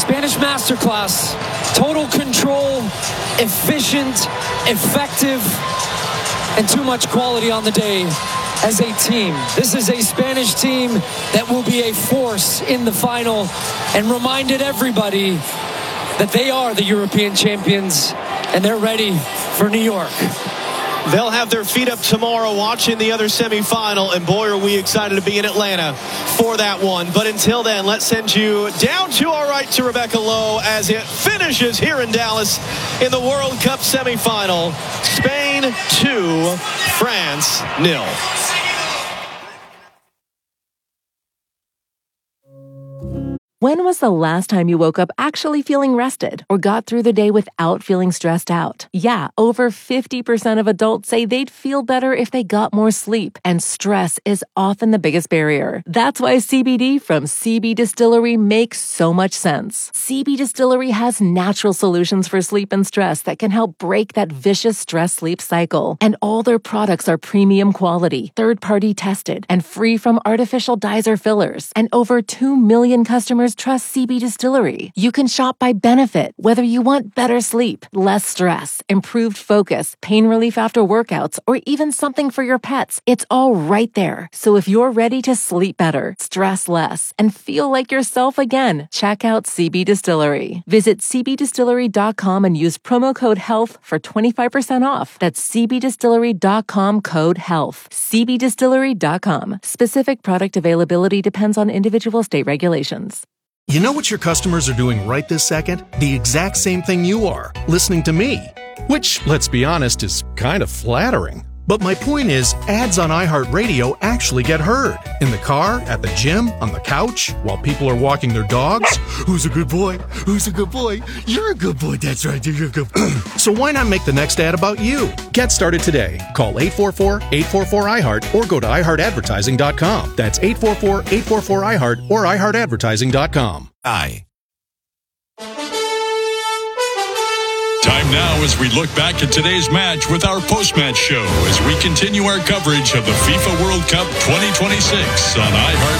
Spanish masterclass. Total control, efficient, effective, and too much quality on the day as a team. This is a Spanish team that will be a force in the final and reminded everybody that they are the European champions and they're ready for New York. They'll have their feet up tomorrow watching the other semifinal, and boy, are we excited to be in Atlanta for that one. But until then, let's send you down to our right to Rebecca Lowe as it finishes here in Dallas in the World Cup semifinal. Spain 2, France 0. When was the last time you woke up actually feeling rested or got through the day without feeling stressed out? Yeah, over 50% of adults say they'd feel better if they got more sleep, and stress is often the biggest barrier. That's why CBD from CB Distillery makes so much sense. CB Distillery has natural solutions for sleep and stress that can help break that vicious stress-sleep cycle. And all their products are premium quality, third-party tested, and free from artificial dyes or fillers. And over 2 million customers trust CB Distillery. You can shop by benefit, whether you want better sleep, less stress, improved focus, pain relief after workouts, or even something for your pets. It's all right there. So if you're ready to sleep better, stress less, and feel like yourself again, check out CB Distillery. Visit cbdistillery.com and use promo code HEALTH for 25% off. That's cbdistillery.com, code HEALTH. cbdistillery.com. Specific product availability depends on individual state regulations. You know what your customers are doing right this second? The exact same thing you are, listening to me. Which, let's be honest, is kind of flattering. But my point is, ads on iHeartRadio actually get heard. In the car, at the gym, on the couch, while people are walking their dogs. Who's a good boy? Who's a good boy? You're a good boy, that's right, you're a good boy. So why not make the next ad about you? Get started today. Call 844-844-iHeart or go to iHeartAdvertising.com. That's 844-844-iHeart or iHeartAdvertising.com. Time now as we look back at today's match with our post-match show as we continue our coverage of the FIFA World Cup 2026 on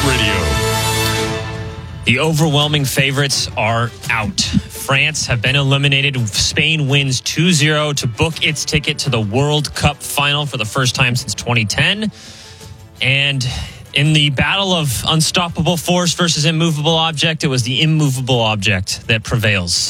iHeartRadio. The overwhelming favorites are out. France have been eliminated. Spain wins 2-0 to book its ticket to the World Cup final for the first time since 2010. And in the battle of unstoppable force versus immovable object, it was the immovable object that prevails.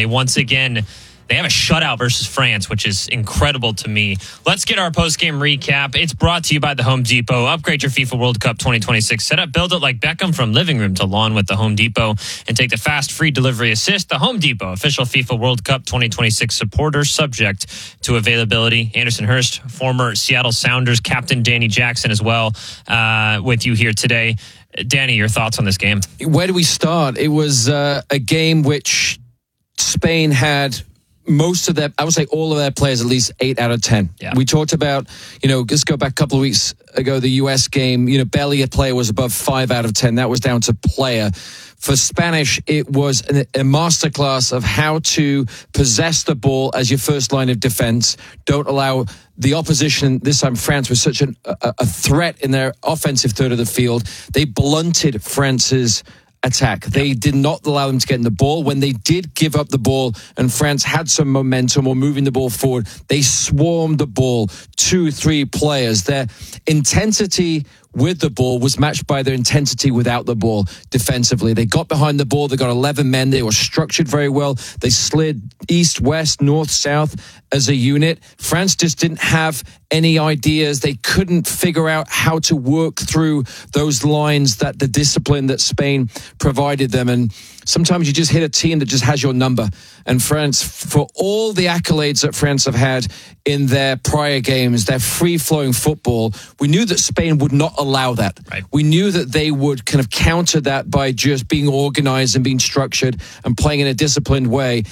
They have a shutout versus France, which is incredible to me. Let's get our post-game recap. It's brought to you by the Home Depot. Upgrade your FIFA World Cup 2026 setup. Build it like Beckham from living room to lawn with the Home Depot. And take the fast, free delivery assist. The Home Depot, official FIFA World Cup 2026 supporter, subject to availability. Anderson Hurst, former Seattle Sounders captain Danny Jackson as well, with you here today. Danny, your thoughts on this game? Where do we start? It was a game which Spain had most of their, I would say all of their players, at least 8 out of 10. Yeah. We talked about, just go back a couple of weeks ago, the US game, barely a player was above 5 out of 10. That was down to player. For Spanish, it was a masterclass of how to possess the ball as your first line of defense. Don't allow the opposition, this time France, was such a threat in their offensive third of the field. They blunted France's attack. They did not allow them to get in the ball. When they did give up the ball and France had some momentum or moving the ball forward, they swarmed the ball. 2-3 players. Their intensity with the ball was matched by their intensity without the ball defensively. They got behind the ball. They got 11 men. They were structured very well. They slid east, west, north, south as a unit. France just didn't have any ideas. They couldn't figure out how to work through those lines, that the discipline that Spain provided them. And sometimes you just hit a team that just has your number. And France, for all the accolades that France have had in their prior games, their free-flowing football, we knew that Spain would not allow that. Right. We knew that they would kind of counter that by just being organized and being structured and playing in a disciplined way.